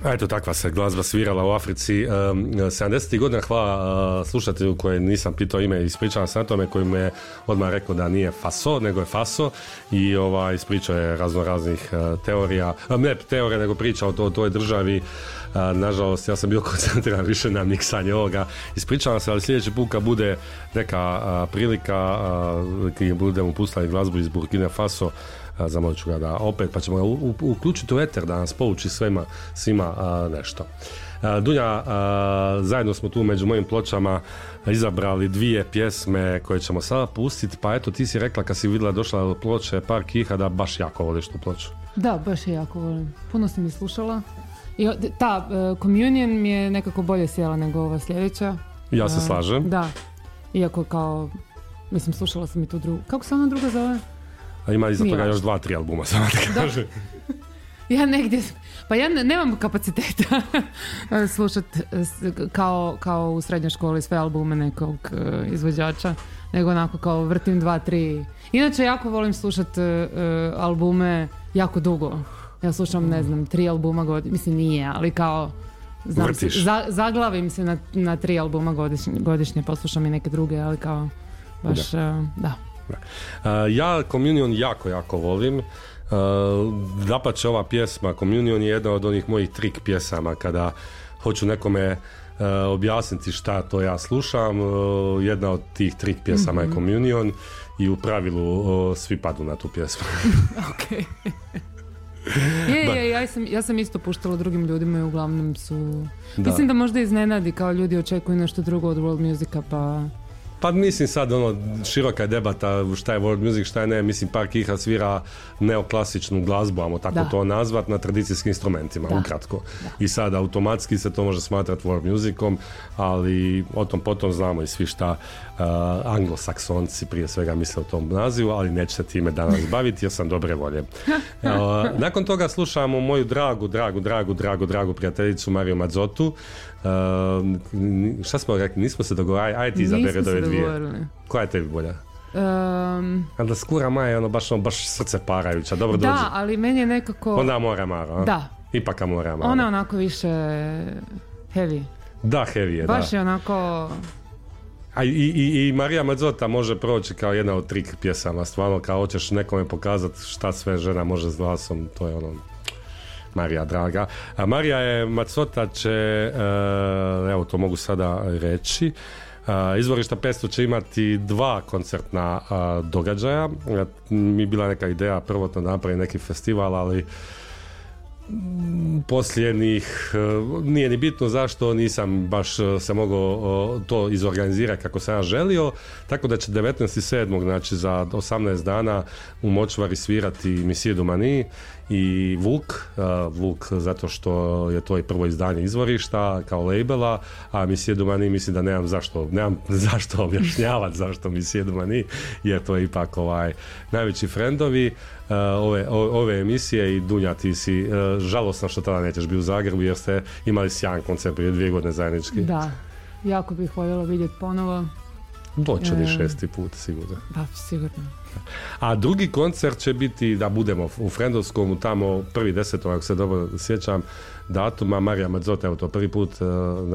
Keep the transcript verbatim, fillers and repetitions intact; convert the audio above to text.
Eto, takva se glazba svirala u Africi. sedamdesetih godina, hvala uh, slušatelju koje nisam pitao ime, ispričavam se na tome, koji me odmah rekao da nije Faso, nego je Faso, i ovaj, ispričao je razno raznih uh, teorija, uh, ne teorija, nego priča o, to, o toj državi. Uh, nažalost, ja sam bio koncentriran više na miksanje ovoga. Ispričavam se, ali sljedeći put kad bude neka uh, prilika, uh, kad budemo pustili glazbu iz Burkina Faso, zamolit ću ga da opet, pa ćemo ga u, u, uključiti u eter da nas pouči svima, svima a, nešto. A, Dunja, a, zajedno smo tu među mojim pločama izabrali dvije pjesme koje ćemo sada pustiti, pa eto, ti si rekla kad si vidjela došla do ploče Par Kiha da baš jako voliš tu ploču. Da, baš je jako volim. Puno sam je slušala. I ta uh, Communion mi je nekako bolje sjela nego ova sljedeća. Ja se slažem. Uh, da, iako kao, mislim, slušala sam i tu drugu. Kako se ona druga zove? A ima iza toga još dva, tri albuma, samo da kažem. Ja negdje, pa ja ne, nemam kapaciteta slušati kao, kao u srednjoj školi sve albume nekog uh, izvođača, nego onako kao vrtim dva, tri. Inače, jako volim slušati uh, albume jako dugo. Ja slušam, ne znam, tri albuma godišnje, mislim nije, ali kao znam, za, zaglavim se na, na tri albuma godišnje, godišnje, poslušam i neke druge, ali kao baš, da. Uh, da. Uh, ja Communion jako, jako volim. Uh, dapače, ova pjesma Communion je jedna od onih mojih trik pjesama kada hoću nekome uh, objasniti šta to ja slušam. Uh, jedna od tih trik pjesama mm-hmm. je Communion i u pravilu uh, svi padu na tu pjesmu. Ok. je, je, ja sam, ja sam isto puštala drugim ljudima i uglavnom su... Da. Mislim da možda iznenadi, kao ljudi očekuju nešto drugo od world musica, pa... Pa mislim sad ono, široka je debata šta je world music, šta je ne, mislim Par Kiha svira neoklasičnu glazbu, ajmo tako da. to nazvat, na tradicijskim instrumentima, da. ukratko. Da. I sad automatski se to može smatrati world musicom, ali o tom potom znamo i svi šta uh, anglosaksonci prije svega misle o tom nazivu, ali neće se time danas baviti jer sam dobre volje. Uh, nakon toga slušamo moju dragu, dragu, dragu, dragu, dragu prijateljicu Mariju Mazzotu. Uh, šta smo rekli, nismo se dogovarali, ajde ti izabere do ove dvije. Koja je tebi bolja? Um, da Skura Maja je ono baš, ono baš srce parajuća, dobro da, dođe. Da, ali meni je nekako... Onda Amore Maro, da. Ipak Amore Maro. Ona je onako više heavy. Da, heavy je, baš da. je onako... A i, i, i Marija Mazzota može proći kao jedna od trik pjesama, stvarno, kao hoćeš nekome pokazati šta sve žena može s glasom, to je ono... Marija draga. A Marija je Mazzota će, uh, evo to mogu sada reći, uh, izvorišta petsto će imati dva koncertna uh, događaja. Uh, mi je bila neka ideja prvotno da napravi neki festival, ali posljednjih, nije ni bitno zašto, nisam baš se mogao to izorganizirati kako sam ja želio, tako da će devetnaestog sedmog znači za osamnaest dana u Močvari svirati Monsieur Dumani i Vuk, Vuk zato što je to i prvo izdanje izvorišta kao labela, a Monsieur Dumani mislim da nemam zašto, nemam zašto objašnjavati zašto Monsieur Dumani, jer to je ipak ovaj najveći frendovi Uh, ove, ove emisije i Dunja, ti si uh, žalosna što tada nećeš biti u Zagrebu jer ste imali sjajan koncert prije dvije godine zajednički. Da, jako bih voljela vidjeti ponovo. Doće li šesti put sigurno. Da, sigurno. A drugi koncert će biti da budemo u Frendovskom tamo prvi desetog, ako se dobro sjećam datuma, Marija Mazzota, evo to prvi put uh,